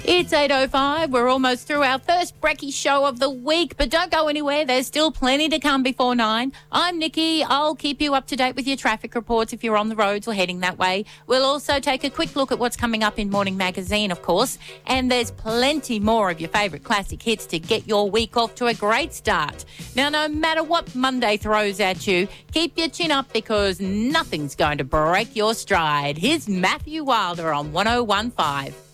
It's 8:05. We're almost through our first brekkie show of the week, but don't go anywhere. There's still plenty to come before 9. I'm Nikki. I'll keep you up to date with your traffic reports if you're on the roads or heading that way. We'll also take a quick look at what's coming up in Morning Magazine, of course, and there's plenty more of your favourite classic hits to get your week off to a great start. Now, no matter what Monday throws at you, keep your chin up because nothing's going to break your stride. Here's Matthew Wilder on 101.5.